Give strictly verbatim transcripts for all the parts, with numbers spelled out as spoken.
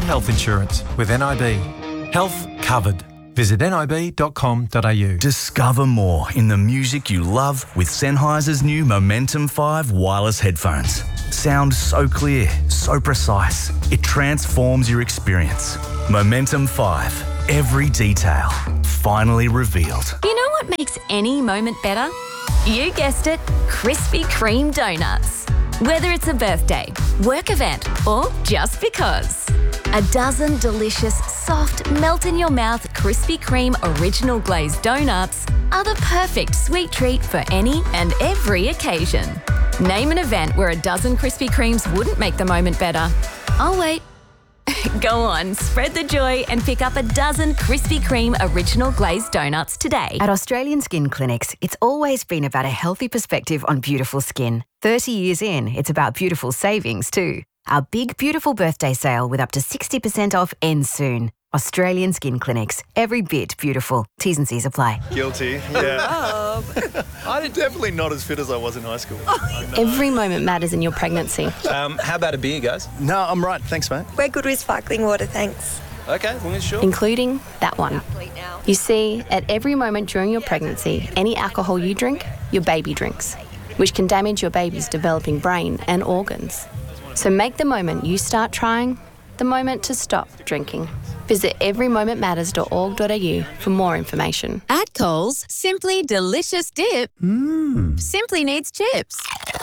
health insurance with N I B. Health covered. Visit nib dot com dot a u. Discover more in the music you love with Sennheiser's new Momentum five wireless headphones. Sound so clear, so precise. It transforms your experience. Momentum five. Every detail finally revealed. You know what makes any moment better? You guessed it, Krispy Kreme donuts. Whether it's a birthday, work event, or just because. A dozen delicious, soft, melt-in-your-mouth Krispy Kreme original glazed donuts are the perfect sweet treat for any and every occasion. Name an event where a dozen Krispy Kremes wouldn't make the moment better. I'll wait. Go on, spread the joy and pick up a dozen Krispy Kreme original glazed donuts today. At Australian Skin Clinics, it's always been about a healthy perspective on beautiful skin. thirty years in, it's about beautiful savings too. Our big, beautiful birthday sale with up to sixty percent off ends soon. Australian Skin Clinics. Every bit beautiful. T's and C's apply. Guilty, yeah. I'm definitely not as fit as I was in high school. Every moment matters in your pregnancy. Um, how about a beer, guys? No, I'm right. Thanks, mate. We're good with sparkling water, thanks. Okay, as long as sure. Including that one. You see, at every moment during your pregnancy, any alcohol you drink, your baby drinks, which can damage your baby's developing brain and organs. So make the moment you start trying the moment to stop drinking. Visit every moment matters dot org dot a u for more information. At Coles, Simply Delicious Dip Mmm. simply needs chips.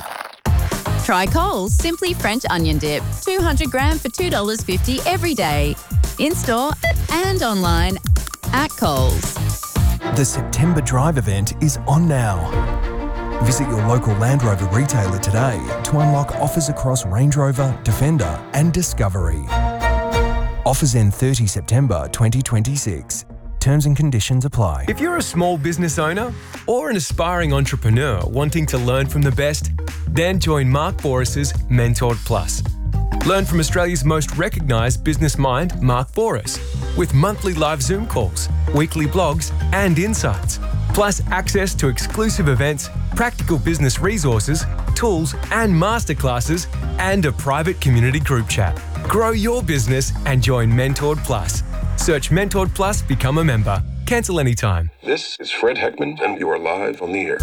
Try Coles Simply French Onion Dip, two hundred gram for two dollars fifty every day. In-store and online at Coles. The September Drive event is on now. Visit your local Land Rover retailer today to unlock offers across Range Rover, Defender and Discovery. Offers end thirtieth September twenty twenty-six. Terms and conditions apply. If you're a small business owner or an aspiring entrepreneur wanting to learn from the best, then join Mark Boris's Mentored Plus. Learn from Australia's most recognised business mind, Mark Boris, with monthly live Zoom calls, weekly blogs and insights, plus access to exclusive events, practical business resources, tools and masterclasses, and a private community group chat. Grow your business and join Mentored Plus. Search Mentored Plus, become a member. Cancel anytime. This is Fred Heckman, and you are live on the air.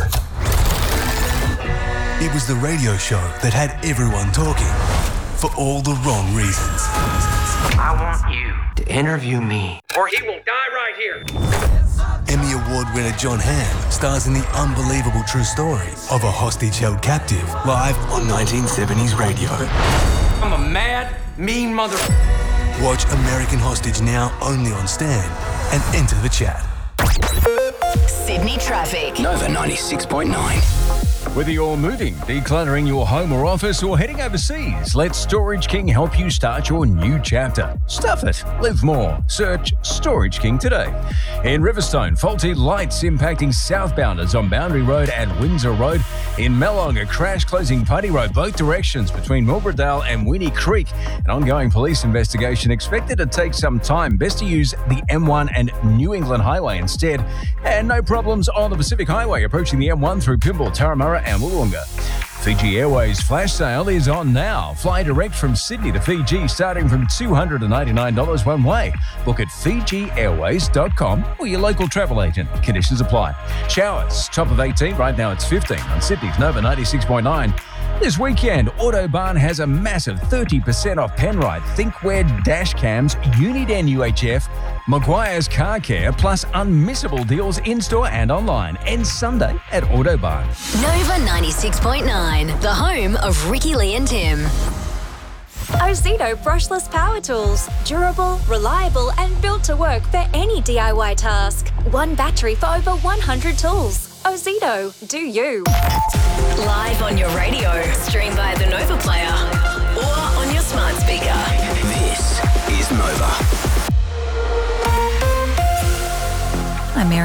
It was the radio show that had everyone talking for all the wrong reasons. I want you to interview me, or he will die right here. Emmy Award winner John Hamm stars in the unbelievable true story of a hostage held captive live on nineteen seventies radio. I'm a mad, mean mother... Watch American Hostage now only on Stan and enter the chat. Sydney traffic. Nova ninety-six point nine. Whether you're moving, decluttering your home or office, or heading overseas, let Storage King help you start your new chapter. Stuff it. Live more. Search Storage King today. In Riverstone, faulty lights impacting southbounders on Boundary Road and Windsor Road. In Mellong, a crash closing Putty Road both directions between Milbrodale and Winnie Creek. An ongoing police investigation expected to take some time. Best to use the M one and New England Highway instead. And no problems on the Pacific Highway approaching the M one through Pymble, Turramurra and Wollonga. Fiji Airways flash sale is on now. Fly direct from Sydney to Fiji starting from two hundred ninety-nine dollars one way. Book at fiji airways dot com or your local travel agent. Conditions apply. Showers, top of eighteen. Right now it's fifteen on Sydney's Nova ninety-six point nine. This weekend, Autobarn has a massive thirty percent off Penrite, Thinkware dash cams, Uniden U H F, Maguire's Car Care, plus unmissable deals in-store and online. Ends Sunday at Autobarn. Nova ninety-six point nine, the home of Ricky Lee and Tim. Ozito brushless power tools. Durable, reliable and built to work for any D I Y task. One battery for over one hundred tools. Ozito, do you. Live on your radio, stream via the Nova Player or on your smart speaker. This is Nova. I'm Marianne Harris.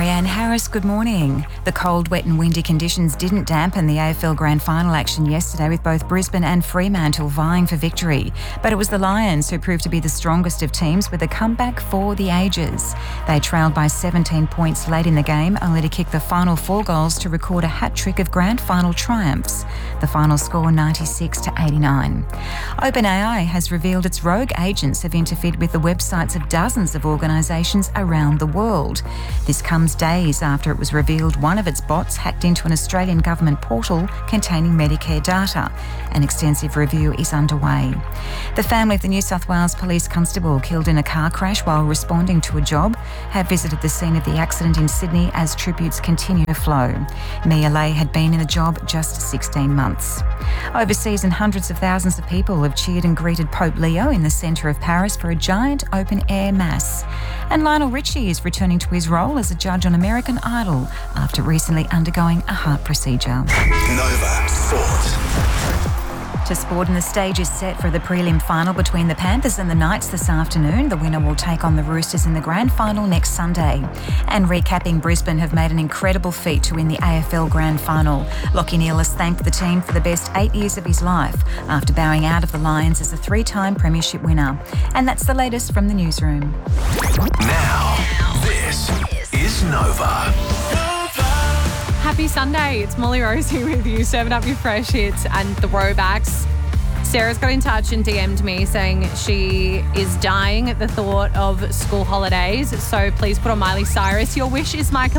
Paris, good morning. The cold, wet and windy conditions didn't dampen the A F L Grand Final action yesterday, with both Brisbane and Fremantle vying for victory. But it was the Lions who proved to be the strongest of teams, with a comeback for the ages. They trailed by seventeen points late in the game, only to kick the final four goals to record a hat-trick of Grand Final triumphs. The final score ninety-six to eighty-nine. OpenAI has revealed its rogue agents have interfered with the websites of dozens of organisations around the world. This comes days after it was revealed one of its bots hacked into an Australian government portal containing Medicare data. An extensive review is underway. The family of the New South Wales Police Constable killed in a car crash while responding to a job have visited the scene of the accident in Sydney as tributes continue to flow. Mia Lay had been in the job just sixteen months. Overseas, and hundreds of thousands of people have cheered and greeted Pope Leo in the centre of Paris for a giant open-air mass. And Lionel Richie is returning to his role as a judge on American Idol after recently undergoing a heart procedure. Nova Sport. To sport, and the stage is set for the prelim final between the Panthers and the Knights this afternoon. The winner will take on the Roosters in the grand final next Sunday. And recapping, Brisbane have made an incredible feat to win the A F L grand final. Lachie Neale has thanked the team for the best eight years of his life after bowing out of the Lions as a three-time premiership winner. And that's the latest from the newsroom. Now, this is Nova. Happy Sunday. It's Molly Rose here with you, serving up your fresh hits and throwbacks. Sarah's got in touch and D M'd me saying she is dying at the thought of school holidays. So please put on Miley Cyrus. Your wish is my